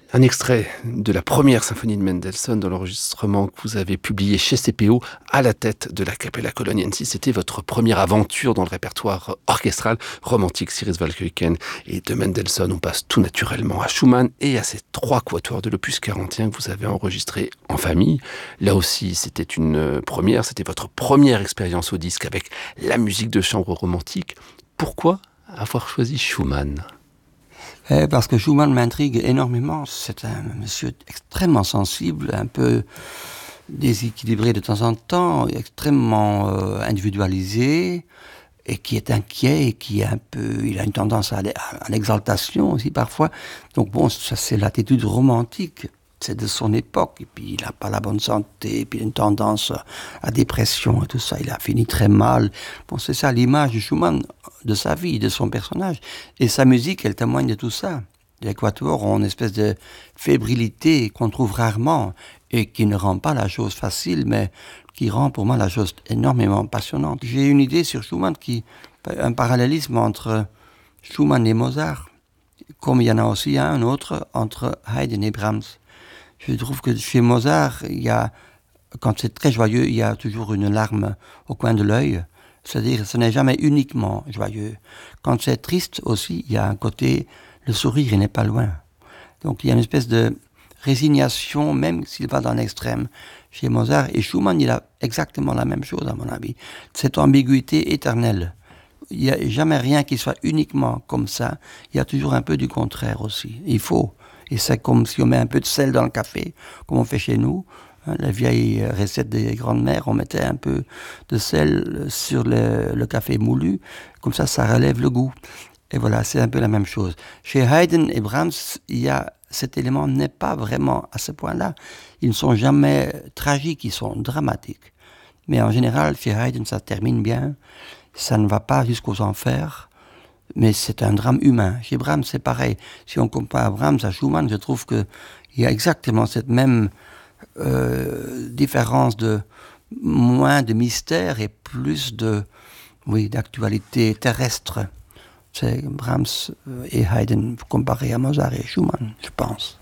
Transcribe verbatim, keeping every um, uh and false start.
Un extrait de la première symphonie de Mendelssohn dans l'enregistrement que vous avez publié chez C P O à la tête de la Capella Coloniensis. C'était votre première aventure dans le répertoire orchestral romantique Cyrus Waldkirchen et de Mendelssohn. On passe tout naturellement à Schumann et à ces trois quatuors de l'opus quarante et un que vous avez enregistrés en famille. Là aussi, c'était une première, c'était votre première expérience au disque avec la musique de chambre romantique. Pourquoi avoir choisi Schumann ? Eh, parce que Schumann m'intrigue énormément. C'est un monsieur extrêmement sensible, un peu déséquilibré de temps en temps, extrêmement euh, individualisé, et qui est inquiet, et qui est un peu... Il a une tendance à, à l'exaltation aussi parfois. Donc bon, ça c'est l'attitude romantique. C'est de son époque, et puis il n'a pas la bonne santé, et puis une tendance à dépression et tout ça, il a fini très mal. Bon, c'est ça l'image de Schumann, de sa vie, de son personnage. Et sa musique, elle témoigne de tout ça. Les quatuors ont une espèce de fébrilité qu'on trouve rarement, et qui ne rend pas la chose facile, mais qui rend pour moi la chose énormément passionnante. J'ai une idée sur Schumann, qui, un parallélisme entre Schumann et Mozart, comme il y en a aussi un autre entre Haydn et Brahms. Je trouve que chez Mozart, il y a, quand c'est très joyeux, il y a toujours une larme au coin de l'œil. C'est-à-dire, ce n'est jamais uniquement joyeux. Quand c'est triste aussi, il y a un côté, le sourire, il n'est pas loin. Donc, il y a une espèce de résignation, même s'il va dans l'extrême, chez Mozart. Et Schumann, il a exactement la même chose, à mon avis. Cette ambiguïté éternelle. Il n'y a jamais rien qui soit uniquement comme ça. Il y a toujours un peu du contraire aussi. Il faut. Et c'est comme si on met un peu de sel dans le café, comme on fait chez nous. Hein, la vieille recette des grandes-mères, on mettait un peu de sel sur le, le café moulu. Comme ça, ça relève le goût. Et voilà, c'est un peu la même chose. Chez Haydn et Brahms, il y a, cet élément n'est pas vraiment à ce point-là. Ils ne sont jamais tragiques, ils sont dramatiques. Mais en général, chez Haydn, ça termine bien. Ça ne va pas jusqu'aux enfers. Mais c'est un drame humain. Chez Brahms, c'est pareil. Si on compare Brahms à Schumann, je trouve qu'il y a exactement cette même euh, différence de moins de mystère et plus de, oui, d'actualité terrestre. C'est Brahms et Haydn comparés à Mozart et Schumann, je pense.